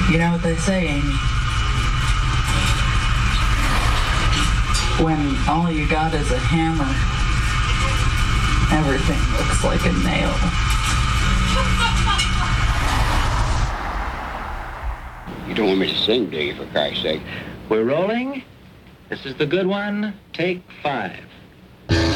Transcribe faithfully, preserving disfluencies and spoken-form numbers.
You know what they say, Amy? When all you got is a hammer, everything looks like a nail. You don't want me to sing, do you, for Christ's sake? We're rolling. This is the good one. Take five.